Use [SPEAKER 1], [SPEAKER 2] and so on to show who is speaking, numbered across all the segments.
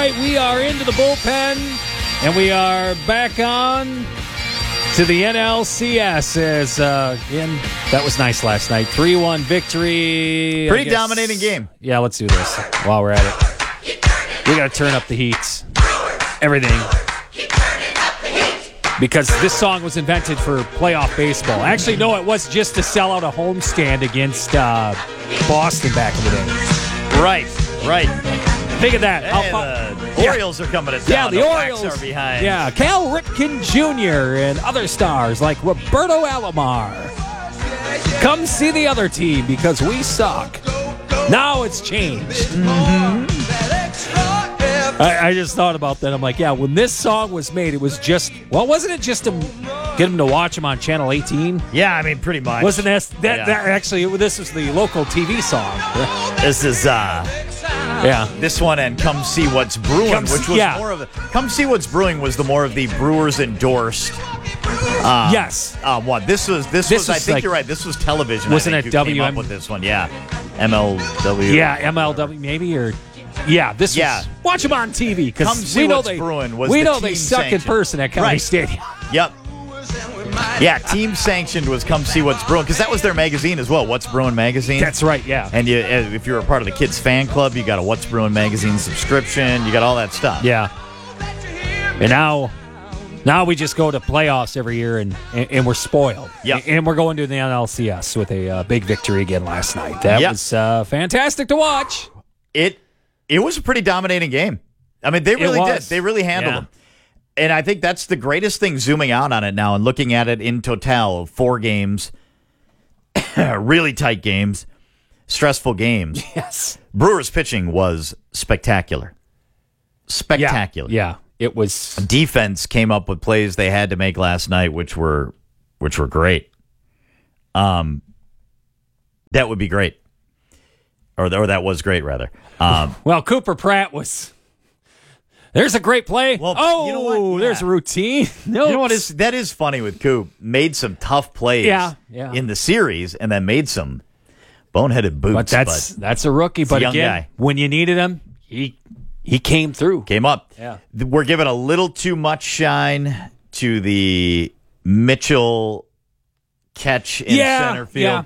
[SPEAKER 1] right, we are into the bullpen, and we are back on to the NLCS. As again, that was nice last night. 3-1 victory.
[SPEAKER 2] Pretty dominating game.
[SPEAKER 1] Yeah, let's do this while we're at it. We got to turn up the heat. Everything. Because this song was invented for playoff baseball. Actually, no, it was just to sell out a homestand against Boston back in the day.
[SPEAKER 2] Right.
[SPEAKER 1] Think of that.
[SPEAKER 2] Hey, the Orioles are coming to town.
[SPEAKER 1] Yeah, the Orioles
[SPEAKER 2] are behind.
[SPEAKER 1] Yeah, Cal Ripken Jr. and other stars like Roberto Alomar. Come see the other team because we suck. Now it's changed.
[SPEAKER 2] Mm-hmm.
[SPEAKER 1] I just thought about that. I'm like, yeah, when this song was made, it was just, well, wasn't it just to get them to watch them on Channel 18?
[SPEAKER 2] Yeah, I mean, pretty much.
[SPEAKER 1] Wasn't that actually, this was the local TV song.
[SPEAKER 2] This is, this one and Come See What's Brewing, which was more of the, Come See What's Brewing was the more of the Brewers endorsed.
[SPEAKER 1] Yes.
[SPEAKER 2] What? This was, I think you're right, this was television.
[SPEAKER 1] Wasn't
[SPEAKER 2] it
[SPEAKER 1] it WM?
[SPEAKER 2] Came up with this one, yeah. MLW.
[SPEAKER 1] Yeah, MLW maybe, or... Yeah, this was... Watch them on TV, because we know they suck in person at County Stadium.
[SPEAKER 2] Yep. Yeah, team sanctioned was Come See What's Brewing, because that was their magazine as well, What's Brewing magazine.
[SPEAKER 1] That's right, yeah.
[SPEAKER 2] And if you're a part of the Kids fan club, you got a What's Brewing magazine subscription, you got all that stuff.
[SPEAKER 1] Yeah. And now we just go to playoffs every year, and we're spoiled.
[SPEAKER 2] Yeah.
[SPEAKER 1] And we're going to the NLCS with a big victory again last night. That was fantastic to watch.
[SPEAKER 2] It was a pretty dominating game. I mean, they really did. They really handled them. And I think that's the greatest thing, zooming out on it now and looking at it in total, 4 games, really tight games, stressful games.
[SPEAKER 1] Yes.
[SPEAKER 2] Brewers pitching was spectacular. Spectacular.
[SPEAKER 1] Yeah, it was.
[SPEAKER 2] Defense came up with plays they had to make last night, which were great. That would be great. Or that was great, rather.
[SPEAKER 1] Well, Cooper Pratt was... There's a great play.
[SPEAKER 2] Well, you know what? Yeah.
[SPEAKER 1] There's a routine. No,
[SPEAKER 2] you know what that is funny with Coop. Made some tough plays in the series and then made some boneheaded boots.
[SPEAKER 1] But that's a rookie. But
[SPEAKER 2] young
[SPEAKER 1] again,
[SPEAKER 2] guy.
[SPEAKER 1] When you needed him, he came through.
[SPEAKER 2] Came up.
[SPEAKER 1] Yeah.
[SPEAKER 2] We're giving a little too much shine to the Mitchell catch in center field.
[SPEAKER 1] Yeah.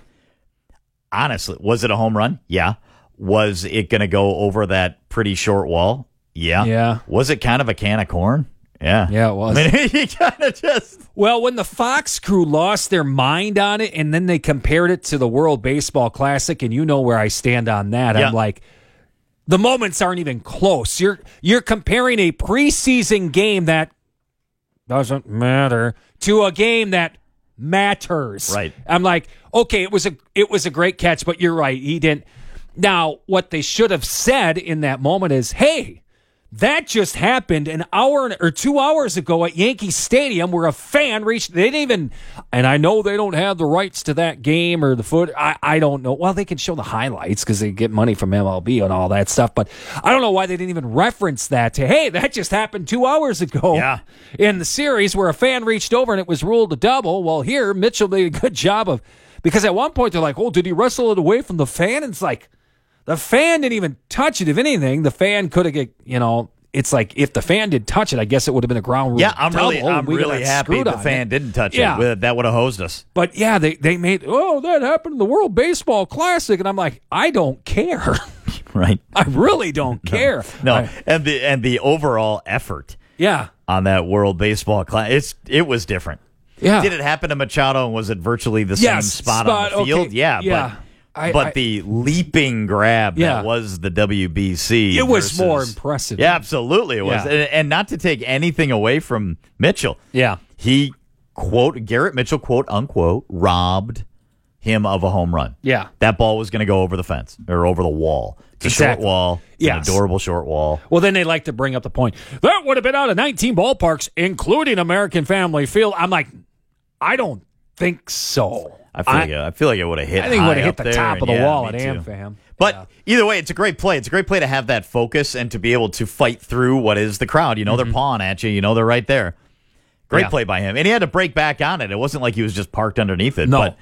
[SPEAKER 2] Honestly, was it a home run? Yeah. Was it going to go over that pretty short wall? Yeah.
[SPEAKER 1] Yeah.
[SPEAKER 2] Was it kind of a can of corn? Yeah.
[SPEAKER 1] Yeah, it was.
[SPEAKER 2] I mean, he kind of just...
[SPEAKER 1] Well, when the Fox crew lost their mind on it and then they compared it to the World Baseball Classic, and you know where I stand on that, I'm like, the moments aren't even close. You're comparing a preseason game that doesn't matter to a game that matters.
[SPEAKER 2] Right.
[SPEAKER 1] I'm like, okay, it was a great catch, but you're right. He didn't. Now, what they should have said in that moment is, hey, that just happened an hour or 2 hours ago at Yankee Stadium where a fan reached. They didn't even, and I know they don't have the rights to that game or the foot. I don't know. Well, they can show the highlights because they get money from MLB and all that stuff. But I don't know why they didn't even reference that to, hey, that just happened 2 hours ago in the series where a fan reached over and it was ruled a double. Well, here, Mitchell did a good job of, because at one point they're like, oh, did he wrestle it away from the fan? And it's like, the fan didn't even touch it. If anything, the fan could have, it's like if the fan did touch it, I guess it would have been a ground rule.
[SPEAKER 2] Yeah, I'm really happy the fan didn't touch it. That would have hosed us.
[SPEAKER 1] But yeah, they made, that happened in the World Baseball Classic. And I'm like, I don't care.
[SPEAKER 2] Right.
[SPEAKER 1] I really don't care.
[SPEAKER 2] No. And the overall effort on that World Baseball Classic, it was different.
[SPEAKER 1] Yeah.
[SPEAKER 2] Did it happen to Machado, and was it virtually the same spot on the field?
[SPEAKER 1] Okay.
[SPEAKER 2] Yeah. But the leaping grab that was the WBC.
[SPEAKER 1] It was more impressive.
[SPEAKER 2] Yeah, absolutely it was. And not to take anything away from Mitchell.
[SPEAKER 1] Yeah.
[SPEAKER 2] He, Garrett Mitchell, quote unquote, robbed him of a home run.
[SPEAKER 1] Yeah.
[SPEAKER 2] That ball was going to go over the fence or over the wall. It's a short wall. It's an adorable short wall.
[SPEAKER 1] Well, then they like to bring up the point. That would have been out of 19 ballparks, including American Family Field. I'm like, I don't think so.
[SPEAKER 2] I feel like it would have hit.
[SPEAKER 1] I think it would have hit the
[SPEAKER 2] there,
[SPEAKER 1] top of the wall at AmFam.
[SPEAKER 2] But either way, it's a great play. It's a great play to have that focus and to be able to fight through what is the crowd. You know, they're pawing at you. You know, they're right there. Great play by him. And he had to break back on it. It wasn't like he was just parked underneath it.
[SPEAKER 1] No.
[SPEAKER 2] But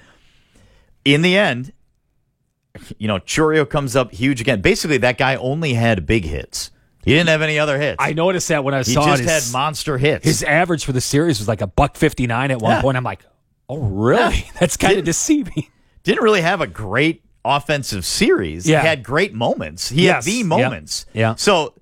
[SPEAKER 2] in the end, Chourio comes up huge again. Basically, that guy only had big hits He didn't have any other hits.
[SPEAKER 1] I noticed that when I saw
[SPEAKER 2] it. He just had monster hits.
[SPEAKER 1] His average for the series was like $159 at one point. I'm like, oh, really? Yeah. That's kind of deceiving.
[SPEAKER 2] Didn't really have a great offensive series.
[SPEAKER 1] Yeah.
[SPEAKER 2] He had great moments. He had the moments.
[SPEAKER 1] Yeah.
[SPEAKER 2] So,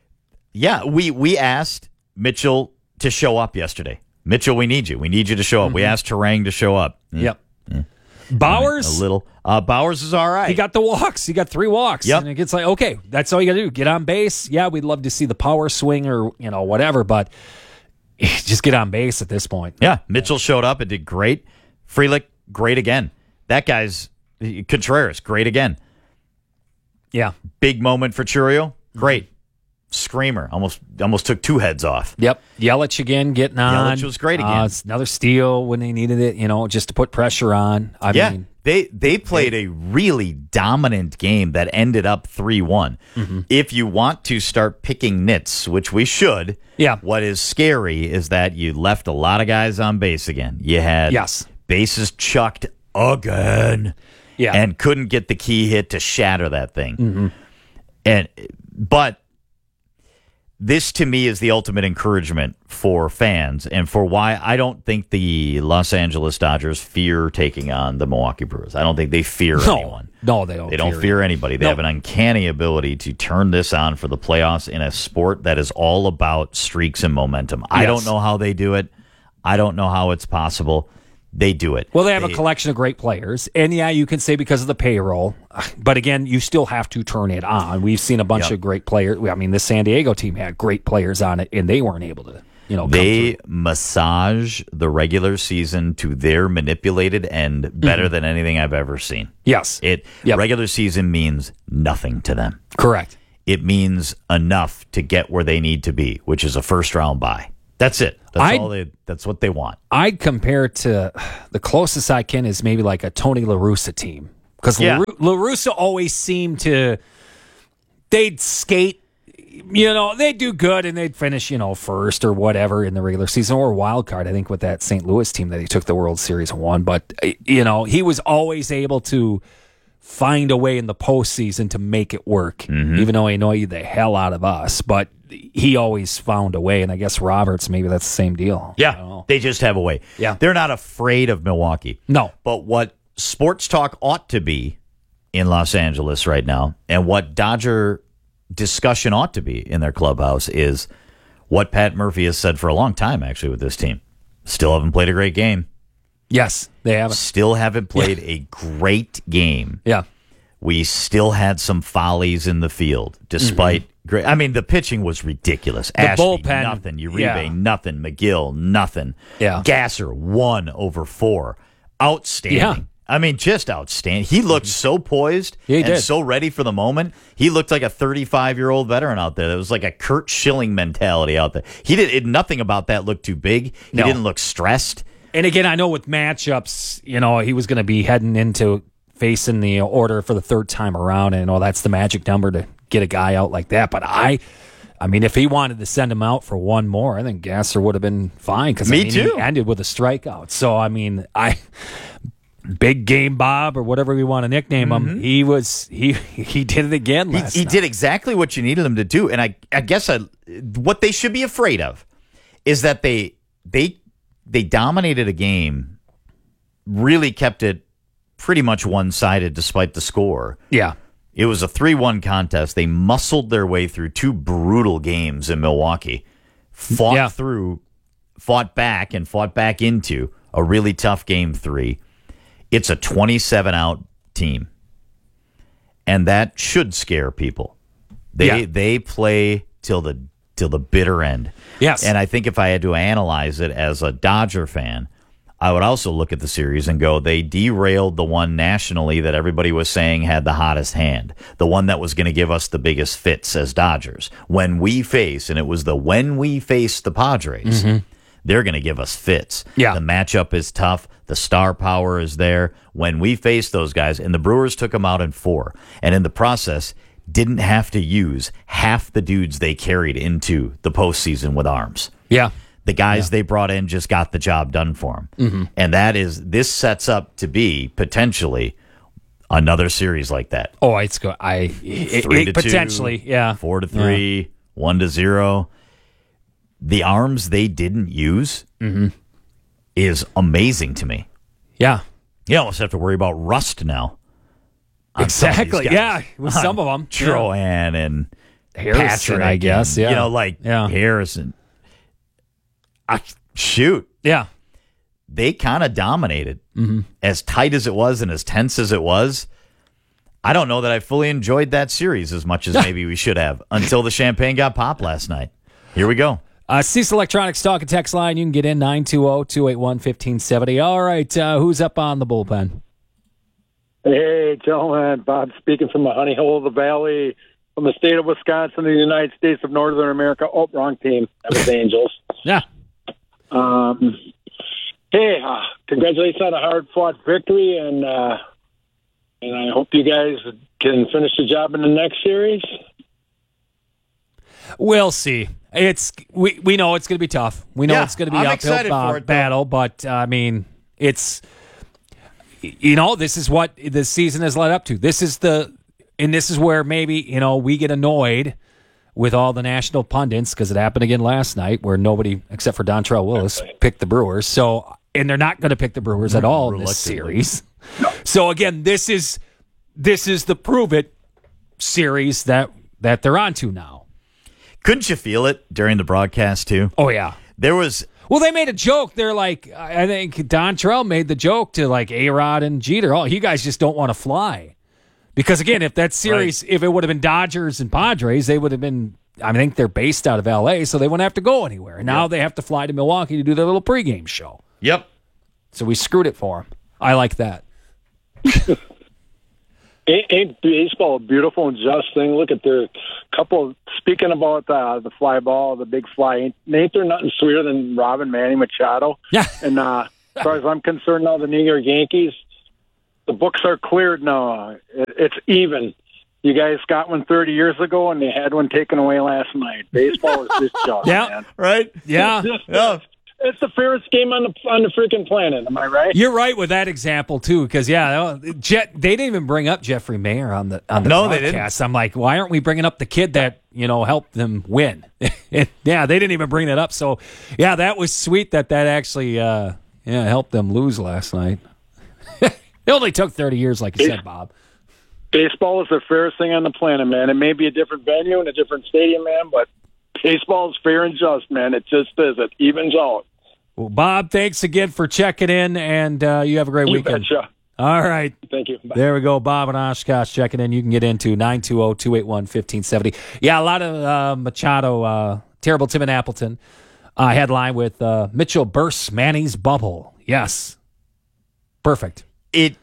[SPEAKER 2] we asked Mitchell to show up yesterday. Mitchell, we need you. We need you to show up. We asked Turang to show up.
[SPEAKER 1] Yep. Bowers?
[SPEAKER 2] A little. Bowers is all right.
[SPEAKER 1] He got the walks. He got 3 walks.
[SPEAKER 2] Yep.
[SPEAKER 1] And it gets like, okay, that's all you got to do. Get on base. Yeah, we'd love to see the power swing or, whatever, but just get on base at this point.
[SPEAKER 2] Yeah. Mitchell showed up and did great. Frelick, great again. That guy's Contreras, great again.
[SPEAKER 1] Yeah.
[SPEAKER 2] Big moment for Chourio. Great. Screamer. Almost took 2 heads off.
[SPEAKER 1] Yep. Yelich again getting on.
[SPEAKER 2] Yelich was great again.
[SPEAKER 1] Another steal when they needed it, just to put pressure on. I mean,
[SPEAKER 2] they played a really dominant game that ended up 3-1. Mm-hmm. If you want to start picking nits, which we should, what is scary is that you left a lot of guys on base again. You had bases chucked again and couldn't get the key hit to shatter that thing. Mm-hmm. But this, to me, is the ultimate encouragement for fans and for why I don't think the Los Angeles Dodgers fear taking on the Milwaukee Brewers. I don't think they fear anyone.
[SPEAKER 1] No, they don't.
[SPEAKER 2] They don't fear anybody. They have an uncanny ability to turn this on for the playoffs in a sport that is all about streaks and momentum. Yes. I don't know how they do it. I don't know how it's possible. They do it.
[SPEAKER 1] Well, they have a collection of great players. And, you can say because of the payroll. But, again, you still have to turn it on. We've seen a bunch of great players. I mean, the San Diego team had great players on it, and they weren't able to,
[SPEAKER 2] They massage the regular season to their manipulated end better than anything I've ever seen.
[SPEAKER 1] Yes.
[SPEAKER 2] Regular season means nothing to them.
[SPEAKER 1] Correct.
[SPEAKER 2] It means enough to get where they need to be, which is a first-round bye. That's it. That's what they want.
[SPEAKER 1] I'd compare it to the closest I can is maybe like a Tony La Russa team. Because La Russa always seemed they'd skate, they'd do good and they'd finish, first or whatever in the regular season or wild card. I think with that St. Louis team that he took the World Series and won. But, he was always able to find a way in the postseason to make it work, even though he annoyed the hell out of us. But he always found a way, and I guess Roberts, maybe that's the same deal.
[SPEAKER 2] Yeah, they just have a way.
[SPEAKER 1] Yeah.
[SPEAKER 2] They're not afraid of Milwaukee.
[SPEAKER 1] No.
[SPEAKER 2] But what sports talk ought to be in Los Angeles right now, and what Dodger discussion ought to be in their clubhouse is what Pat Murphy has said for a long time, actually, with this team. Still haven't played a great game.
[SPEAKER 1] Yes, they haven't.
[SPEAKER 2] Still haven't played a great game.
[SPEAKER 1] Yeah.
[SPEAKER 2] We still had some follies in the field, despite great. I mean, the pitching was ridiculous.
[SPEAKER 1] The
[SPEAKER 2] Ashby,
[SPEAKER 1] bullpen,
[SPEAKER 2] nothing. Uribe, nothing. McGill, nothing.
[SPEAKER 1] Yeah.
[SPEAKER 2] Gasser, 1/4. Outstanding.
[SPEAKER 1] Yeah.
[SPEAKER 2] I mean, just outstanding. He looked so poised and so ready for the moment. He looked like a 35-year-old veteran out there. It was like a Kurt Schilling mentality out there. Nothing about that looked too big. He didn't look stressed.
[SPEAKER 1] And again, I know with matchups, he was going to be heading into facing the order for the 3rd time around, and that's the magic number to get a guy out like that. But I mean, if he wanted to send him out for one more, I think Gasser would have been fine because
[SPEAKER 2] too.
[SPEAKER 1] He ended with a strikeout. So I mean, Big Game Bob or whatever we want to nickname him, he did it again last night.
[SPEAKER 2] He did exactly what you needed him to do, and I guess what they should be afraid of is that they dominated a game, really kept it pretty much one-sided despite the score.
[SPEAKER 1] Yeah.
[SPEAKER 2] It was a 3-1 contest. They muscled their way through 2 brutal games in Milwaukee, fought back into a really tough Game 3. It's a 27-out team, and that should scare people. They play till the bitter end.
[SPEAKER 1] Yes.
[SPEAKER 2] And I think if I had to analyze it as a Dodger fan, I would also look at the series and go, they derailed the one nationally that everybody was saying had the hottest hand, the one that was going to give us the biggest fits as Dodgers. When we face the Padres, they're going to give us fits.
[SPEAKER 1] Yeah.
[SPEAKER 2] The matchup is tough. The star power is there. When we face those guys, and the Brewers took them out in 4, and in the process didn't have to use half the dudes they carried into the postseason with arms.
[SPEAKER 1] Yeah.
[SPEAKER 2] The guys they brought in just got the job done for them. And this sets up to be potentially another series like that.
[SPEAKER 1] Oh, it's good.
[SPEAKER 2] 3-2,
[SPEAKER 1] potentially,
[SPEAKER 2] 4-3, 1-0. The arms they didn't use is amazing to me.
[SPEAKER 1] Yeah.
[SPEAKER 2] You almost have to worry about rust now.
[SPEAKER 1] Exactly. Yeah, with some of them.
[SPEAKER 2] Troan and
[SPEAKER 1] Harrison,
[SPEAKER 2] Patrick,
[SPEAKER 1] I guess.
[SPEAKER 2] And,
[SPEAKER 1] yeah.
[SPEAKER 2] Harrison. Shoot.
[SPEAKER 1] Yeah.
[SPEAKER 2] They kind of dominated. As tight as it was and as tense as it was, I don't know that I fully enjoyed that series as much as maybe we should have until the champagne got popped last night. Here we go.
[SPEAKER 1] Cease Electronics talk and text line. You can get in 920-281-1570. All right, who's up on the bullpen?
[SPEAKER 3] Hey, gentlemen. Bob speaking from the honey hole of the valley, from the state of Wisconsin, the United States of Northern America. Oh, wrong team. That was Angels.
[SPEAKER 1] Yeah.
[SPEAKER 3] Hey, congratulations on a hard-fought victory, and I hope you guys can finish the job in the next series.
[SPEAKER 1] We'll see. We know it's going to be tough. We know it's going to be an uphill battle, but I mean, it's this is what this season has led up to. This is where maybe we get annoyed with all the national pundits because it happened again last night where nobody except for Dontrell Willis picked the Brewers. And they're not going to pick the Brewers at all in this series. No. So again, this is the prove it series that they're onto now.
[SPEAKER 2] Couldn't you feel it during the broadcast, too?
[SPEAKER 1] Oh, yeah.
[SPEAKER 2] Well,
[SPEAKER 1] they made a joke. They're like, I think Dontrell made the joke to like A-Rod and Jeter. Oh, you guys just don't want to fly. Because, again, if that series, if it would have been Dodgers and Padres, they would have been, I think they're based out of L.A., so they wouldn't have to go anywhere. And now they have to fly to Milwaukee to do their little pregame show.
[SPEAKER 2] Yep.
[SPEAKER 1] So we screwed it for them. I like that.
[SPEAKER 3] Ain't baseball a beautiful and just thing? Look at the couple. Speaking about the fly ball, the big fly, ain't there nothing sweeter than Robin Manny Machado?
[SPEAKER 1] Yeah.
[SPEAKER 3] And as far as I'm concerned now, the New York Yankees, the books are cleared now. It's even. You guys got one 30 years ago, and they had one taken away last night. Baseball is just just, man.
[SPEAKER 2] Right?
[SPEAKER 1] Yeah.
[SPEAKER 3] It's the fairest game on the freaking planet. Am I right?
[SPEAKER 1] You're right with that example too, because they didn't even bring up Jeffrey Mayer on the broadcast.
[SPEAKER 2] They didn't.
[SPEAKER 1] I'm like, why aren't we bringing up the kid that helped them win? They didn't even bring that up. So that was sweet that actually helped them lose last night. It only took 30 years, like you said, Bob.
[SPEAKER 3] Baseball is the fairest thing on the planet, man. It may be a different venue and a different stadium, man, but baseball is fair and just, man. It just is. It evens out.
[SPEAKER 1] Well, Bob, thanks again for checking in, and you have a great weekend.
[SPEAKER 3] Betcha.
[SPEAKER 1] All right.
[SPEAKER 3] Thank you. Bye.
[SPEAKER 1] There we go. Bob and Oshkosh checking in. You can get into 920-281-1570. Yeah, a lot of Machado, terrible Tim and Appleton. Headline with Mitchell bursts Manny's bubble. Yes. Perfect. And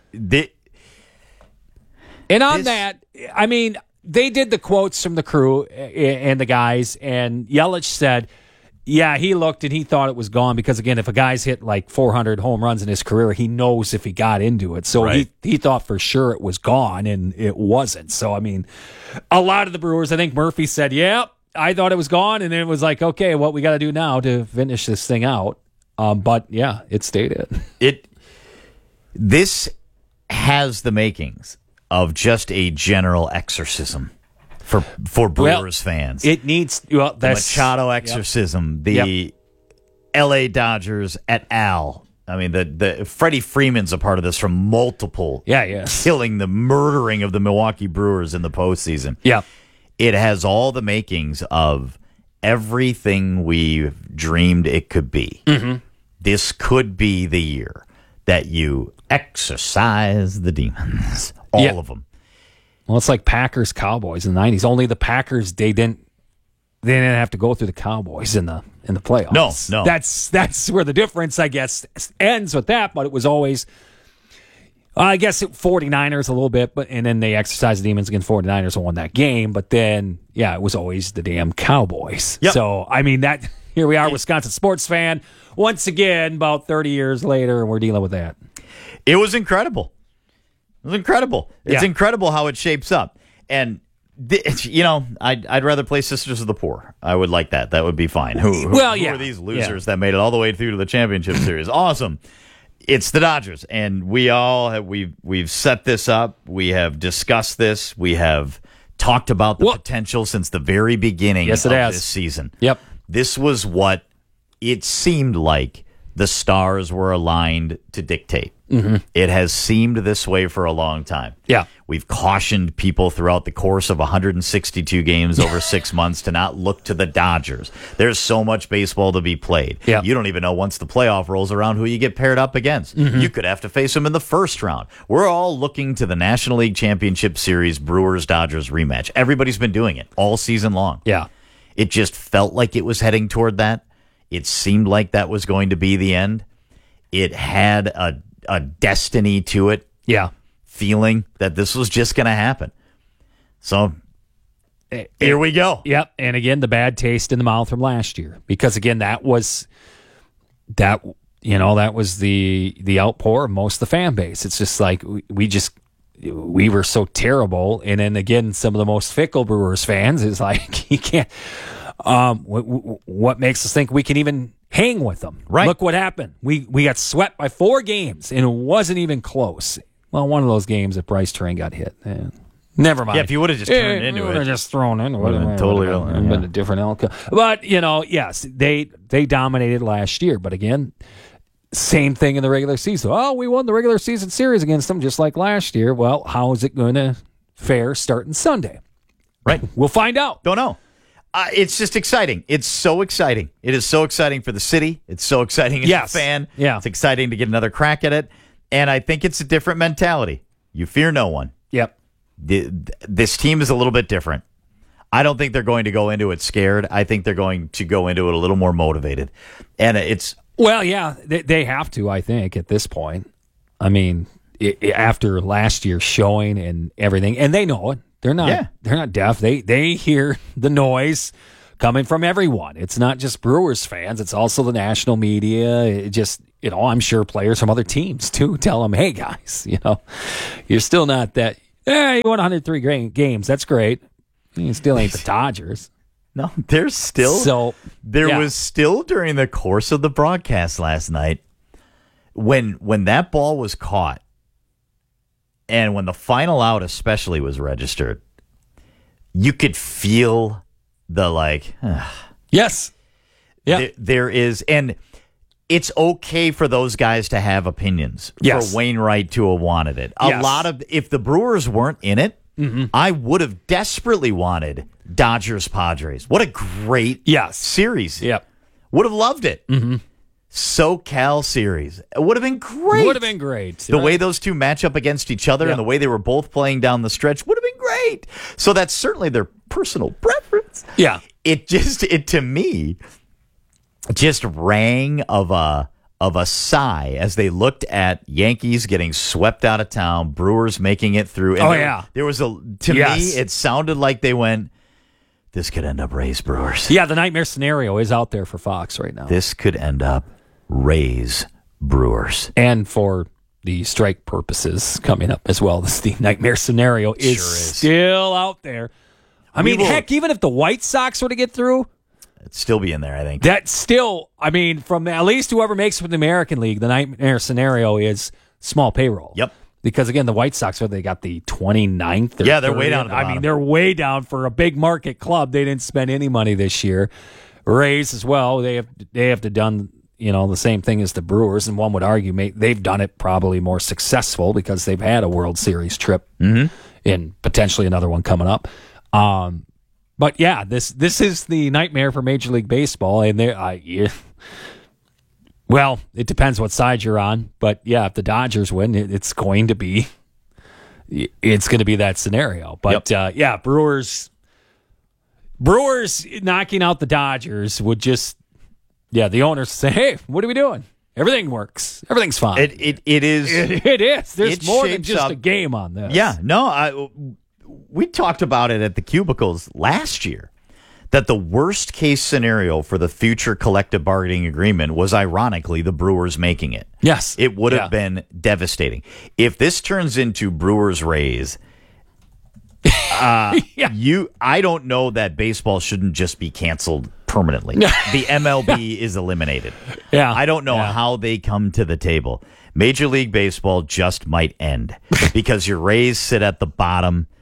[SPEAKER 1] on that, I mean, they did the quotes from the crew and the guys, and Yelich said, he looked and he thought it was gone because, again, if a guy's hit like 400 home runs in his career, he knows if he got into it. So he thought for sure it was gone, and it wasn't. So, I mean, a lot of the Brewers, I think Murphy said, I thought it was gone, and then it was like, okay, what we got to do now to finish this thing out. But, it stayed in.
[SPEAKER 2] This has the makings of just a general exorcism for Brewers fans.
[SPEAKER 1] It needs
[SPEAKER 2] the Machado exorcism, the L.A. Dodgers et al. I mean, the Freddie Freeman's a part of this from multiple killing, the murdering of the Milwaukee Brewers in the postseason.
[SPEAKER 1] Yeah.
[SPEAKER 2] It has all the makings of everything we've dreamed it could be. Mm-hmm. This could be the year that you exorcise the demons. All of them.
[SPEAKER 1] Well, it's like Packers Cowboys in the 90s. Only the Packers they didn't have to go through the Cowboys in the playoffs.
[SPEAKER 2] No.
[SPEAKER 1] That's where the difference, I guess, ends with that. But it was always, I guess, 49ers a little bit, and then they exercised the demons against 49ers and won that game. But then, it was always the damn Cowboys. Yep. So I mean that. Here we are, Wisconsin sports fan once again, about 30 years later, and we're dealing with that.
[SPEAKER 2] It was incredible. It's incredible how it shapes up. And, I'd rather play Sisters of the Poor. I would like that. That would be fine. Who are these losers that made it all the way through to the championship series? Awesome. It's the Dodgers. And we've set this up. We have discussed this. We have talked about the potential since the very beginning of this season.
[SPEAKER 1] Yep.
[SPEAKER 2] This was what it seemed like the stars were aligned to dictate.
[SPEAKER 1] Mm-hmm.
[SPEAKER 2] It has seemed this way for a long time.
[SPEAKER 1] Yeah.
[SPEAKER 2] We've cautioned people throughout the course of 162 games over 6 months to not look to the Dodgers. There's so much baseball to be played.
[SPEAKER 1] Yeah.
[SPEAKER 2] You don't even know once the playoff rolls around who you get paired up against.
[SPEAKER 1] Mm-hmm.
[SPEAKER 2] You could have to face them in the first round. We're all looking to the National League Championship Series Brewers-Dodgers rematch. Everybody's been doing it all season long.
[SPEAKER 1] Yeah.
[SPEAKER 2] It just felt like it was heading toward that. It seemed like that was going to be the end. It had a destiny to it.
[SPEAKER 1] Yeah.
[SPEAKER 2] Feeling that this was just going to happen. So here we go.
[SPEAKER 1] Yep. And again, the bad taste in the mouth from last year, because again, that was the outpour of most of the fan base. It's just like we were so terrible. And then again, some of the most fickle Brewers fans is like, you can't, what makes us think we can even hang with them?
[SPEAKER 2] Right.
[SPEAKER 1] Look what happened. We got swept by 4 games and it wasn't even close. Well, one of those games that Bryce Terang got hit. Never mind.
[SPEAKER 2] Yeah, if you would have just turned into it.
[SPEAKER 1] Just thrown into it.
[SPEAKER 2] Totally
[SPEAKER 1] been a different outcome. But, yes, they dominated last year. But again, same thing in the regular season. Oh, we won the regular season series against them just like last year. Well, how is it going to fare starting Sunday?
[SPEAKER 2] Right.
[SPEAKER 1] We'll find out.
[SPEAKER 2] Don't know. It's just exciting. It's so exciting. It is so exciting for the city. It's so exciting as a fan.
[SPEAKER 1] Yeah.
[SPEAKER 2] It's exciting to get another crack at it. And I think it's a different mentality. You fear no one.
[SPEAKER 1] Yep.
[SPEAKER 2] This team is a little bit different. I don't think they're going to go into it scared. I think they're going to go into it a little more motivated. And it's...
[SPEAKER 1] Well, yeah, they have to, I think, at this point. I mean, after last year's showing and everything, and they know it. They're not deaf. They hear the noise coming from everyone. It's not just Brewers fans. It's also the national media. It just, I'm sure players from other teams too tell them, hey guys, you're still not that. Hey, you won 103 games. That's great. You still ain't the Dodgers.
[SPEAKER 2] No, there's still. Was still during the course of the broadcast last night when that ball was caught. And when the final out especially was registered, you could feel the
[SPEAKER 1] Yes. Yeah.
[SPEAKER 2] There is, and it's okay for those guys to have opinions.
[SPEAKER 1] Yes.
[SPEAKER 2] For Wainwright to have wanted it. If the Brewers weren't in it, I would have desperately wanted Dodgers-Padres. What a great series.
[SPEAKER 1] Yep.
[SPEAKER 2] Would have loved it. Mm-hmm. SoCal series. It would have been great.
[SPEAKER 1] Would have been great.
[SPEAKER 2] The way those two match up against each other and the way they were both playing down the stretch would have been great. So that's certainly their personal preference.
[SPEAKER 1] Yeah.
[SPEAKER 2] It to me just rang of a sigh as they looked at Yankees getting swept out of town, Brewers making it through. And there was to me it sounded like they went, this could end up Rays Brewers.
[SPEAKER 1] Yeah, the nightmare scenario is out there for Fox right now.
[SPEAKER 2] This could end up Rays Brewers.
[SPEAKER 1] And for the strike purposes coming up as well, the nightmare scenario is still out there. I mean, heck, even if the White Sox were to get through,
[SPEAKER 2] it'd still be in there, I think.
[SPEAKER 1] That's still, from at least whoever makes it from the American League, the nightmare scenario is small payroll.
[SPEAKER 2] Yep.
[SPEAKER 1] Because, again, the White Sox, they got the 29th or
[SPEAKER 2] they're way down at the bottom.
[SPEAKER 1] they're way down for a big market club. They didn't spend any money this year. Rays as well, they have to done, the same thing as the Brewers, and one would argue they've done it probably more successful because they've had a World Series trip and potentially another one coming up. But, yeah, this is the nightmare for Major League Baseball, and well, it depends what side you're on, but yeah, if the Dodgers win, it's going to be that scenario. But Brewers knocking out the Dodgers would just, the owners say, hey, what are we doing? Everything works. Everything's fine.
[SPEAKER 2] It is.
[SPEAKER 1] It is. There's more than just a game on this.
[SPEAKER 2] Yeah, no, we talked about it at the Cubicles last year. That the worst case scenario for the future collective bargaining agreement was ironically the Brewers making it.
[SPEAKER 1] Yes.
[SPEAKER 2] It would have been devastating. If this turns into Brewers Rays, I don't know that baseball shouldn't just be canceled permanently. The MLB is eliminated.
[SPEAKER 1] Yeah.
[SPEAKER 2] I don't know how they come to the table. Major League Baseball just might end because your Rays sit at the bottom.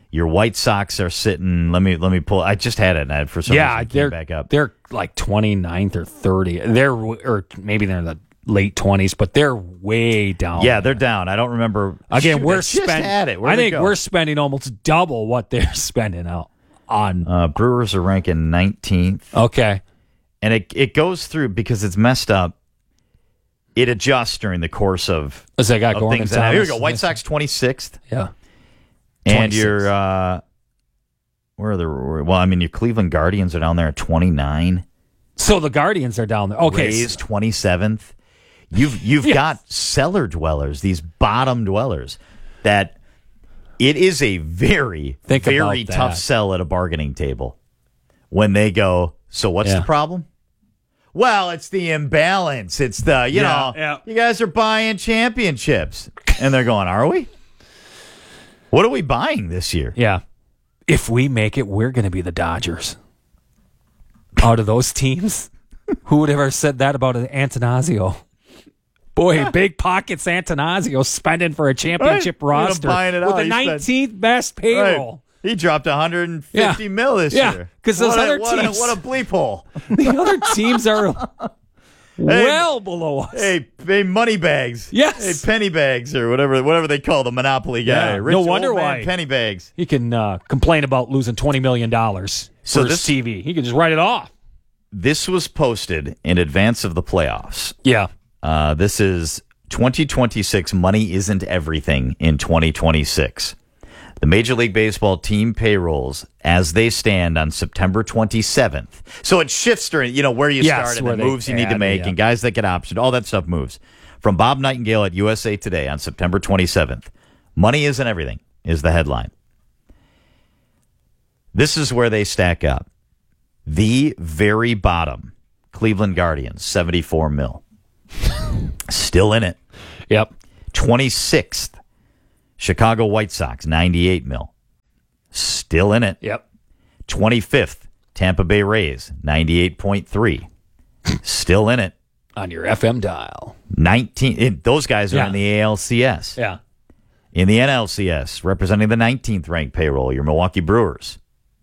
[SPEAKER 2] Your White Sox are sitting. Let me pull. I just had it, and for some reason it came back up.
[SPEAKER 1] They're like 29th or 30. Or maybe they're in the late 20s, but they're way down.
[SPEAKER 2] Yeah, they're down. I don't remember.
[SPEAKER 1] Again, we're
[SPEAKER 2] spending.
[SPEAKER 1] I think we're spending almost double what they're spending out on.
[SPEAKER 2] Brewers are ranking 19th.
[SPEAKER 1] Okay,
[SPEAKER 2] and it goes through because it's messed up. It adjusts during the course of
[SPEAKER 1] as I got
[SPEAKER 2] of
[SPEAKER 1] Gorman
[SPEAKER 2] things.
[SPEAKER 1] Thomas.
[SPEAKER 2] Here we go. White Sox 26th.
[SPEAKER 1] Yeah.
[SPEAKER 2] And your where are the your Cleveland Guardians are down there at 29.
[SPEAKER 1] So the Guardians are down there. Okay,
[SPEAKER 2] Rays 27th. You've
[SPEAKER 1] Yes.
[SPEAKER 2] got cellar dwellers, these bottom dwellers, that it is a very very tough sell at a bargaining table when they go. So what's the problem? Well, it's the imbalance. It's the you guys are buying championships, and they're going, are we? What are we buying this year?
[SPEAKER 1] Yeah. If we make it, we're going to be the Dodgers. Out of those teams, who would have ever said that about Antanasio? Boy, big pockets Antanasio spending for a championship roster with the 19th best payroll.
[SPEAKER 2] Right. He dropped $150 million this year.
[SPEAKER 1] Because those other teams,
[SPEAKER 2] what a bleep hole.
[SPEAKER 1] The other teams are well below us.
[SPEAKER 2] Hey, money bags.
[SPEAKER 1] Yes.
[SPEAKER 2] Hey, penny bags or whatever they call the Monopoly guy.
[SPEAKER 1] Yeah.
[SPEAKER 2] Rich
[SPEAKER 1] No wonder
[SPEAKER 2] old man
[SPEAKER 1] why
[SPEAKER 2] penny bags.
[SPEAKER 1] He can complain about losing $20 million for his TV. He can just write it off.
[SPEAKER 2] This was posted in advance of the playoffs.
[SPEAKER 1] Yeah.
[SPEAKER 2] This is 2026. Money isn't everything in 2026. The Major League Baseball team payrolls as they stand on September 27th. So it shifts during, where you start and the moves you need to make and guys that get optioned. All that stuff moves. From Bob Nightingale at USA Today on September 27th. Money isn't everything is the headline. This is where they stack up. The very bottom, Cleveland Guardians, $74 million. Still in it.
[SPEAKER 1] Yep.
[SPEAKER 2] 26th. Chicago White Sox, $98 million. Still in it.
[SPEAKER 1] Yep.
[SPEAKER 2] 25th, Tampa Bay Rays, 98.3. Still in it.
[SPEAKER 1] On your FM dial.
[SPEAKER 2] Those guys are in the ALCS.
[SPEAKER 1] Yeah.
[SPEAKER 2] In the NLCS, representing the 19th ranked payroll, your Milwaukee Brewers,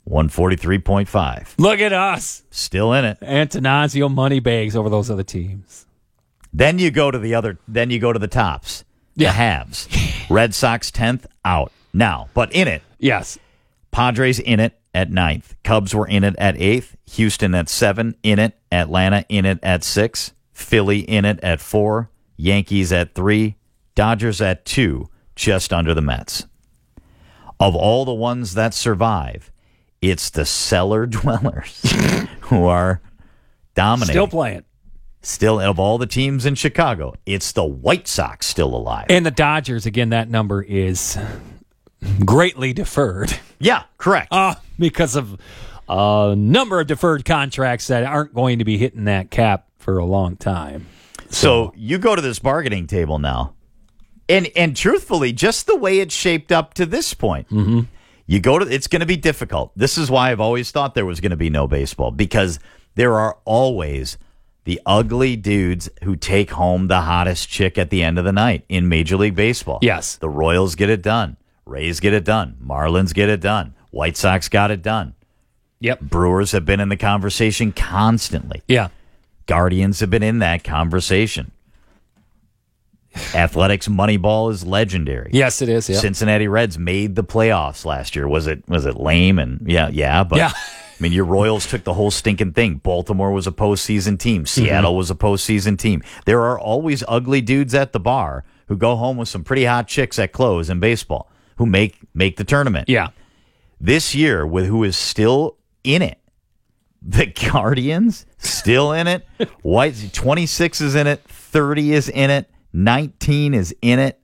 [SPEAKER 2] 143.5.
[SPEAKER 1] Look at us.
[SPEAKER 2] Still in it.
[SPEAKER 1] Antanasio money bags over those other teams.
[SPEAKER 2] Then you go to the tops. The halves. Red Sox 10th, out. Now, but in it.
[SPEAKER 1] Yes.
[SPEAKER 2] Padres in it at 9th. Cubs were in it at 8th. Houston at 7, in it. Atlanta in it at 6. Philly in it at 4. Yankees at 3. Dodgers at 2, just under the Mets. Of all the ones that survive, it's the cellar dwellers who are dominating.
[SPEAKER 1] Still playing.
[SPEAKER 2] Still, of all the teams in Chicago, it's the White Sox still alive.
[SPEAKER 1] And the Dodgers, again, that number is greatly deferred.
[SPEAKER 2] Yeah, correct.
[SPEAKER 1] Because of a number of deferred contracts that aren't going to be hitting that cap for a long time.
[SPEAKER 2] So you go to this bargaining table now, and truthfully, just the way it's shaped up to this point, you go to. It's going to be difficult. This is why I've always thought there was going to be no baseball, because there are always the ugly dudes who take home the hottest chick at the end of the night in Major League Baseball.
[SPEAKER 1] Yes.
[SPEAKER 2] The Royals get it done. Rays get it done. Marlins get it done. White Sox got it done.
[SPEAKER 1] Yep.
[SPEAKER 2] Brewers have been in the conversation constantly.
[SPEAKER 1] Yeah.
[SPEAKER 2] Guardians have been in that conversation. Athletics Moneyball is legendary.
[SPEAKER 1] Yes, it is. Yep.
[SPEAKER 2] Cincinnati Reds made the playoffs last year. Was it lame? And but
[SPEAKER 1] yeah.
[SPEAKER 2] I mean, your Royals took the whole stinking thing. Baltimore was a postseason team. Seattle was a postseason team. There are always ugly dudes at the bar who go home with some pretty hot chicks at close in baseball who make the tournament.
[SPEAKER 1] Yeah.
[SPEAKER 2] This year, with who is still in it, the Guardians still in it. White 26 is in it. 30 is in it. 19 is in it.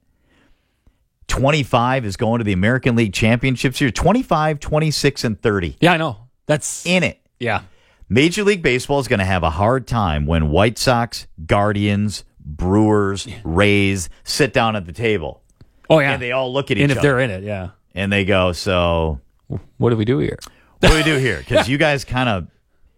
[SPEAKER 2] 25 is going to the American League Championships here. 25, 26, and 30.
[SPEAKER 1] Yeah, I know. That's
[SPEAKER 2] in it.
[SPEAKER 1] Yeah.
[SPEAKER 2] Major League Baseball is going to have a hard time when White Sox, Guardians, Brewers, Rays sit down at the table.
[SPEAKER 1] Oh, yeah.
[SPEAKER 2] And they all look at each other.
[SPEAKER 1] And if they're in it, yeah.
[SPEAKER 2] And they go, so
[SPEAKER 1] what do we do here?
[SPEAKER 2] What do we do here? Because you guys kind of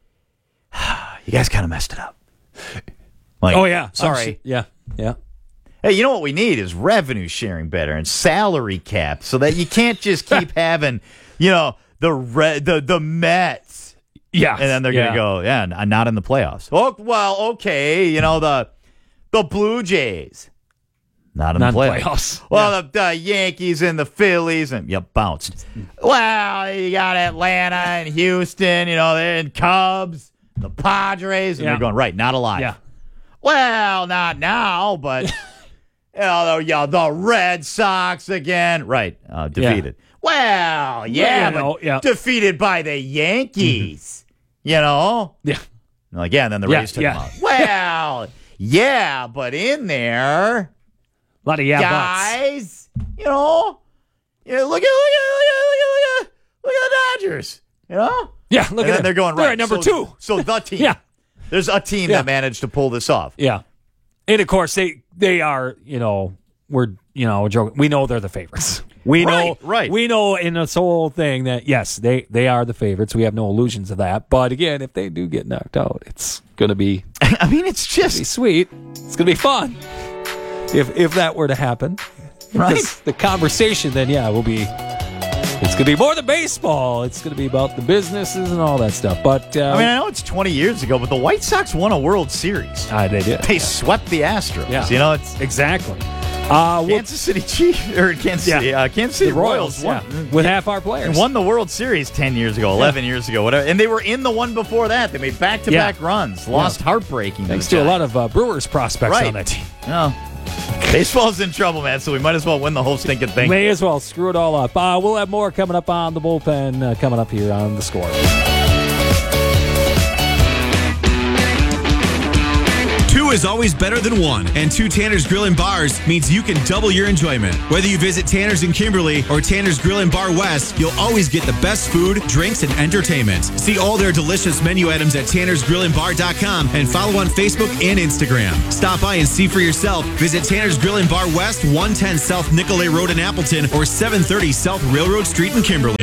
[SPEAKER 2] messed it up. Like,
[SPEAKER 1] oh, yeah.
[SPEAKER 2] Sorry.
[SPEAKER 1] Yeah.
[SPEAKER 2] Hey, you know what we need is revenue sharing better and salary cap so that you can't just keep having, the Mets.
[SPEAKER 1] Yeah.
[SPEAKER 2] And then they're going to go, not in the playoffs. Oh, well, okay, the Blue Jays. Not in the playoffs. Well, the Yankees and the Phillies, and bounced. Well, you got Atlanta and Houston, and Cubs, the Padres, and they're going, right, not alive.
[SPEAKER 1] Yeah.
[SPEAKER 2] Well, not now, but the Red Sox again. Right, defeated. Yeah. Well, defeated by the Yankees,
[SPEAKER 1] Yeah.
[SPEAKER 2] And then the Rays took them out. Well, yeah, but in there...
[SPEAKER 1] A lot of
[SPEAKER 2] guys, look at the Dodgers,
[SPEAKER 1] Yeah, look at them.
[SPEAKER 2] They're going right.
[SPEAKER 1] They're at number 2.
[SPEAKER 2] So the team, there's a team that managed to pull this off.
[SPEAKER 1] Yeah, and of course they are. We're joking. We know they're the favorites. We know,
[SPEAKER 2] right?
[SPEAKER 1] We know in this whole thing that yes, they are the favorites. We have no illusions of that. But again, if they do get knocked out, it's going to be.
[SPEAKER 2] I mean, it's just
[SPEAKER 1] sweet. It's going to be fun. If that were to happen,
[SPEAKER 2] right?
[SPEAKER 1] The conversation then, will be. It's going to be more than baseball. It's going to be about the businesses and all that stuff. But
[SPEAKER 2] I know it's 20 years ago, but the White Sox won a World Series.
[SPEAKER 1] They did.
[SPEAKER 2] They swept the Astros.
[SPEAKER 1] Yeah.
[SPEAKER 2] It's
[SPEAKER 1] exactly.
[SPEAKER 2] Kansas City Chiefs or Kansas City Royals won
[SPEAKER 1] with half our players.
[SPEAKER 2] Won the World Series 10 years ago, 11 years ago, whatever. And they were in the one before that. They made back-to-back runs. Lost heartbreaking.
[SPEAKER 1] Thanks to a lot of Brewers prospects on that team.
[SPEAKER 2] No. Baseball's in trouble, man, so we might as well win the whole stinking thing.
[SPEAKER 1] May as well screw it all up. We'll have more coming up on the bullpen, coming up here on The Score.
[SPEAKER 4] 2 is always better than 1, and 2 Tanner's Grill and Bars means you can double your enjoyment. Whether you visit Tanner's in Kimberly or Tanner's Grill and Bar West, you'll always get the best food, drinks, and entertainment. See all their delicious menu items at tannersgrillandbar.com and follow on Facebook and Instagram. Stop by and see for yourself. Visit Tanner's Grill and Bar West, 110 South Nicolay Road in Appleton or 730 South Railroad Street in Kimberly.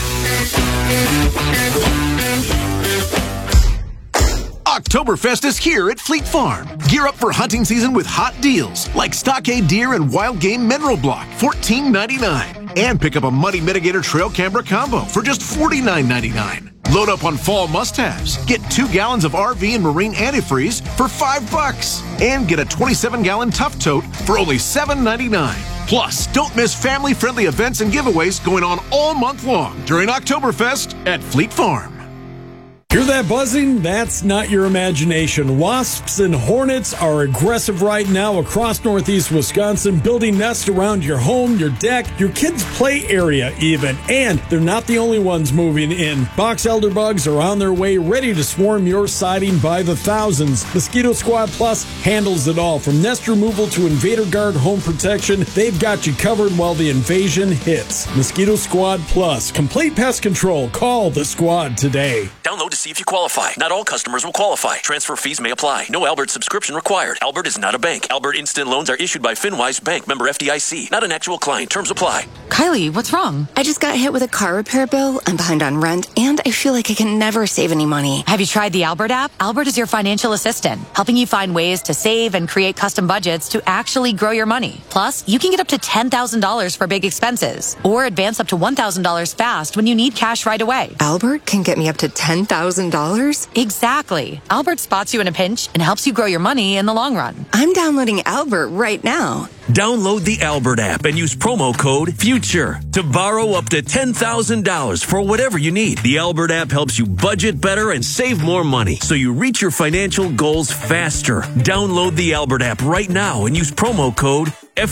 [SPEAKER 5] Oktoberfest is here at Fleet Farm. Gear up for hunting season with hot deals like Stockade Deer and Wild Game Mineral Block, $14.99. And pick up a Muddy Mitigator Trail Camera Combo for just $49.99. Load up on fall must-haves. Get 2 gallons of RV and marine antifreeze for $5. And get a 27-gallon Tough Tote for only $7.99. Plus, don't miss family-friendly events and giveaways going on all month long during Oktoberfest at Fleet Farm.
[SPEAKER 6] Hear that buzzing? That's not your imagination. Wasps and hornets are aggressive right now across northeast Wisconsin, building nests around your home, your deck, your kids' play area even. And they're not the only ones moving in. Box elder bugs are on their way, ready to swarm your siding by the thousands. Mosquito Squad Plus handles it all. From nest removal to Invader Guard home protection, they've got you covered while the invasion hits. Mosquito Squad Plus. Complete pest control. Call the squad today.
[SPEAKER 7] Download to see if you qualify. Not all customers will qualify. Transfer fees may apply. No Albert subscription required. Albert is not a bank. Albert Instant Loans are issued by FinWise Bank, member FDIC. Not an actual client. Terms apply.
[SPEAKER 8] Kylie, what's wrong? I just got hit with a car repair bill. I'm behind on rent, and I feel like I can never save any money.
[SPEAKER 9] Have you tried the Albert app? Albert is your financial assistant, helping you find ways to save and create custom budgets to actually grow your money. Plus, you can get up to $10,000 for big expenses, or advance up to $1,000 fast when you need cash right away.
[SPEAKER 8] Albert can get me up to $10,000?
[SPEAKER 9] Exactly. Albert spots you in a pinch and helps you grow your money in the long run.
[SPEAKER 8] I'm downloading Albert right now.
[SPEAKER 7] Download the Albert app and use promo code FUTURE to borrow up to $10,000 for whatever you need. The Albert app helps you budget better and save more money so you reach your financial goals faster. Download the Albert app right now and use promo code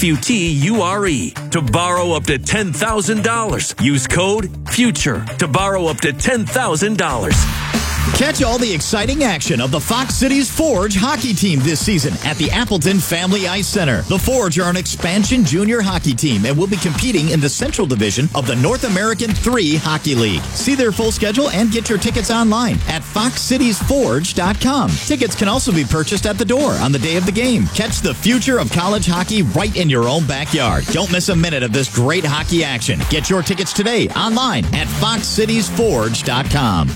[SPEAKER 7] FUTURE to borrow up to $10,000. Use code FUTURE to borrow up to $10,000.
[SPEAKER 10] Catch all the exciting action of the Fox Cities Forge hockey team this season at the Appleton Family Ice Center. The Forge are an expansion junior hockey team and will be competing in the Central Division of the North American 3 Hockey League. See their full schedule and get your tickets online at foxcitiesforge.com. Tickets can also be purchased at the door on the day of the game. Catch the future of college hockey right in your own backyard. Don't miss a minute of this great hockey action. Get your tickets today online at foxcitiesforge.com.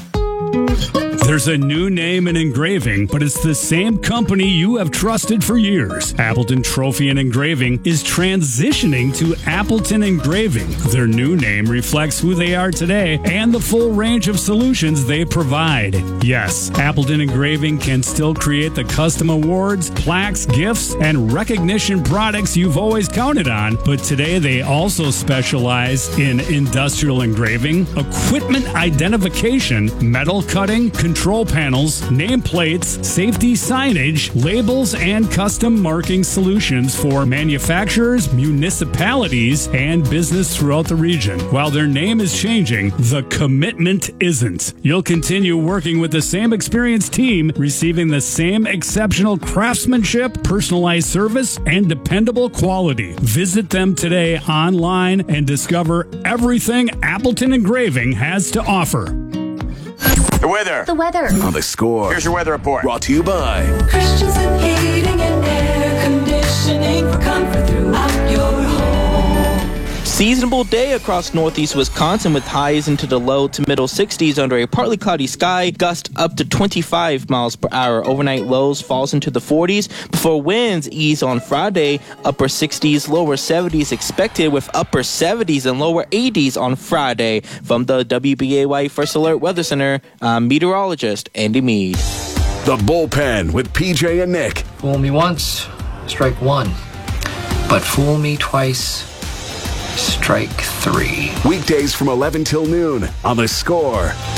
[SPEAKER 6] There's a new name in engraving, but it's the same company you have trusted for years. Appleton Trophy and Engraving is transitioning to Appleton Engraving. Their new name reflects who they are today and the full range of solutions they provide. Yes, Appleton Engraving can still create the custom awards, plaques, gifts, and recognition products you've always counted on, but today they also specialize in industrial engraving, equipment identification, metal cutting, control panels, nameplates, safety signage, labels, and custom marking solutions for manufacturers, municipalities, and business throughout the region. While their name is changing, the commitment isn't. You'll continue working with the same experienced team, receiving the same exceptional craftsmanship, personalized service, and dependable quality. Visit them today online and discover everything Appleton Engraving has to offer.
[SPEAKER 11] The weather.
[SPEAKER 12] The weather.
[SPEAKER 11] On The Score. Here's your weather report.
[SPEAKER 13] Brought to you by
[SPEAKER 14] Christensen Heating and Air Conditioning for comfort throughout your home.
[SPEAKER 15] Seasonable day across northeast Wisconsin with highs into the low to middle 60s under a partly cloudy sky, gust up to 25 miles per hour. Overnight lows falls into the 40s before winds ease on Friday. Upper 60s, lower 70s expected with upper 70s and lower 80s on Friday. From the WBAY First Alert Weather Center, I'm meteorologist Andy Mead.
[SPEAKER 13] The Bullpen with PJ and Nick.
[SPEAKER 16] Fool me once, strike one. But fool me twice, strike three.
[SPEAKER 13] Weekdays from 11 till noon on The Score.